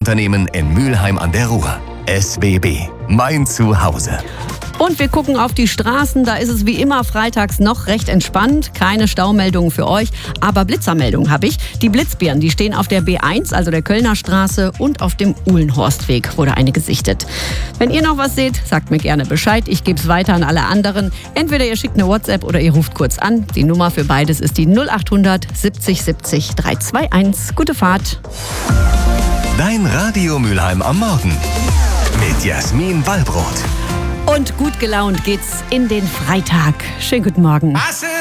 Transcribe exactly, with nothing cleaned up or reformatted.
Verkehrsunternehmen in Mülheim an der Ruhr. S B B, mein Zuhause. Und wir gucken auf die Straßen, da ist es wie immer freitags noch recht entspannt. Keine Staumeldungen für euch, aber Blitzermeldungen habe ich. Die Blitzbären, die stehen auf der B eins, also der Kölner Straße, und auf dem Uhlenhorstweg wurde eine gesichtet. Wenn ihr noch was seht, sagt mir gerne Bescheid. Ich gebe es weiter an alle anderen. Entweder ihr schickt eine WhatsApp oder ihr ruft kurz an. Die Nummer für beides ist die null acht hundert siebzig siebzig dreihunderteinundzwanzig. Gute Fahrt. Dein Radio Mülheim am Morgen mit Jasmin Wallbrot. Und gut gelaunt geht's in den Freitag. Schönen guten Morgen.